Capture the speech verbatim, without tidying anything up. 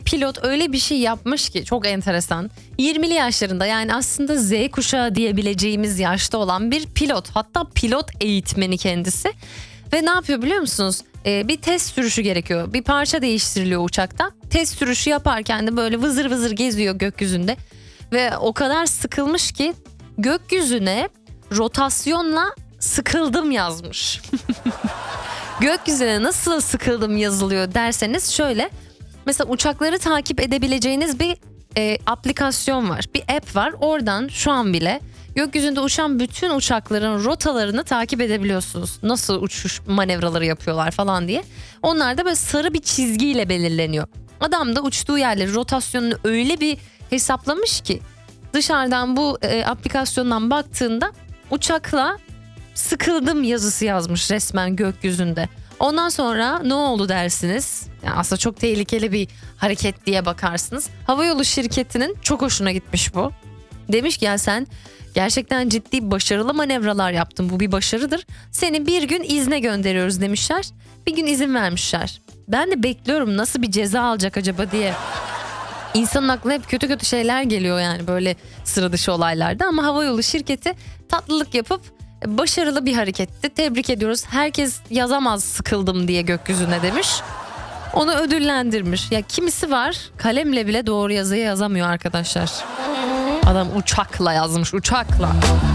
pilot öyle bir şey yapmış ki çok enteresan. yirmili yaşlarında, yani aslında Z kuşağı diyebileceğimiz yaşta olan bir pilot. Hatta pilot eğitmeni kendisi. Ve ne yapıyor biliyor musunuz? Ee, bir test sürüşü gerekiyor. Bir parça değiştiriliyor uçakta. Test sürüşü yaparken de böyle vızır vızır geziyor gökyüzünde. Ve o kadar sıkılmış ki gökyüzüne rotasyonla sıkıldım yazmış. Gökyüzüne nasıl sıkıldım yazılıyor derseniz şöyle. Mesela uçakları takip edebileceğiniz bir e, aplikasyon var. Bir app var. Oradan şu an bile gökyüzünde uçan bütün uçakların rotalarını takip edebiliyorsunuz. Nasıl uçuş manevraları yapıyorlar falan diye. Onlar da böyle sarı bir çizgiyle belirleniyor. Adam da uçtuğu yerleri, rotasyonunu öyle bir hesaplamış ki dışarıdan bu e, aplikasyondan baktığında uçakla sıkıldım yazısı yazmış resmen gökyüzünde. Ondan sonra ne oldu dersiniz? Yani aslında çok tehlikeli bir hareket diye bakarsınız. Havayolu şirketinin çok hoşuna gitmiş bu. Demiş ki ya sen gerçekten ciddi başarılı manevralar yaptın. Bu bir başarıdır. Seni bir gün izne gönderiyoruz demişler. Bir gün izin vermişler. Ben de bekliyorum nasıl bir ceza alacak acaba diye. İnsanın aklına hep kötü kötü şeyler geliyor yani böyle sıra dışı olaylarda. Ama havayolu şirketi tatlılık yapıp başarılı bir hareketti. Tebrik ediyoruz. Herkes yazamaz sıkıldım diye gökyüzüne demiş. Onu ödüllendirmiş. Ya kimisi var kalemle bile doğru yazıyı yazamıyor arkadaşlar. Adam uçakla yazmış, uçakla.